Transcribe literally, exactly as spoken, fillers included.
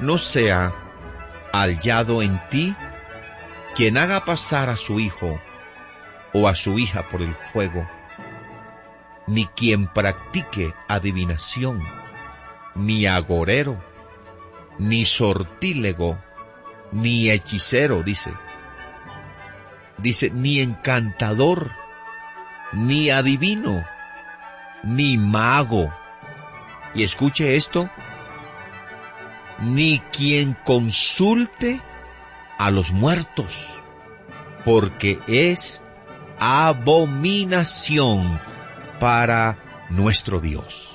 no sea hallado en ti quien haga pasar a su hijo o a su hija por el fuego, ni quien practique adivinación, ni agorero, ni sortílego, ni hechicero, dice. Dice, ni encantador, ni adivino, ni mago. Y escuche esto, ni quien consulte a los muertos, porque es abominación para nuestro Dios.